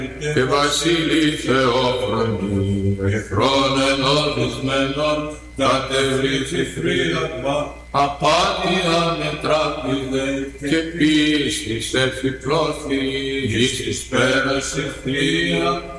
και Βασίλη Θεόφρονη, εχθρών ενορμισμένων, κατευρύτσι φρύαγμα, απάτια μετράπηδε και πίστης εφυπλώθη, εις της πέρας εχθρία,